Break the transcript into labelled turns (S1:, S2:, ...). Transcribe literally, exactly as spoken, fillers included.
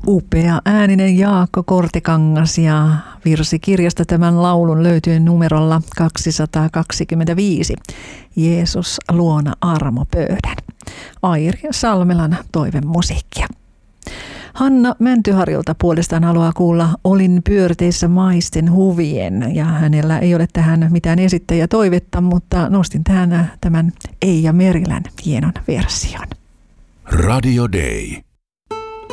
S1: Upea ääninen Jaakko Kortekangas ja virsikirjasta tämän laulun löytyy numerolla kaksisataakaksikymmentäviisi. Jeesus luona armopöydän. Airi Salmelan toivemusiikkia. Hanna Mäntyharjulta puolestaan haluaa kuulla Olin pyörteissä maisten huvien, ja hänellä ei ole tähän mitään esittäjätoivetta, mutta nostin tähän tämän Eija Merilän hienon version.
S2: Radio Day.